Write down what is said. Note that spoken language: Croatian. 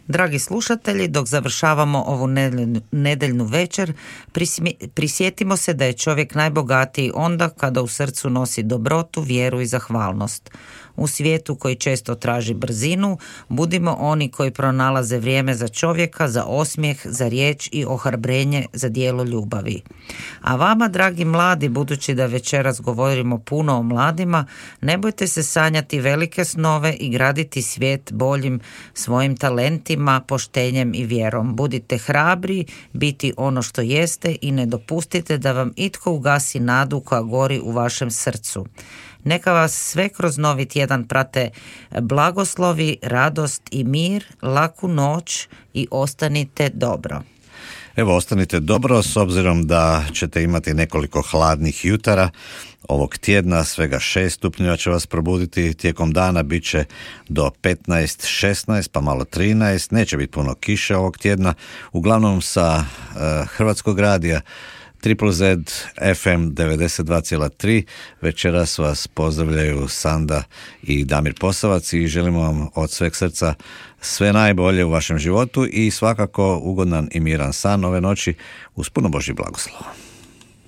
Dragi slušatelji, dok završavamo ovu nedeljnu večer, prisjetimo se da je čovjek najbogatiji onda kada u srcu nosi dobrotu, vjeru i zahvalnost. U svijetu koji često traži brzinu, budimo oni koji pronalaze vrijeme za čovjeka, za osmijeh, za riječ i ohrabrenje za djelo ljubavi. A vama, dragi mladi, budući da večeras govorimo puno o mladima, ne bojte se sanjati velike snove i graditi svijet boljim svojim talentima, poštenjem i vjerom. Budite hrabri, biti ono što jeste i ne dopustite da vam itko ugasi nadu koja gori u vašem srcu. Neka vas sve kroz novi tjedan prate blagoslovi, radost i mir, laku noć i ostanite dobro. Evo, ostanite dobro s obzirom da ćete imati nekoliko hladnih jutara. Ovog tjedna svega 6 stupnjeva će vas probuditi, tijekom dana bit će do 15, 16 pa malo 13, neće biti puno kiše ovog tjedna. Uglavnom sa Hrvatskog radija Triple Z FM 92,3 večeras vas pozdravljaju Sanda i Damir Posavac i želimo vam od sveg srca sve najbolje u vašem životu i svakako ugodan i miran san ove noći uz puno Božjih blagoslova.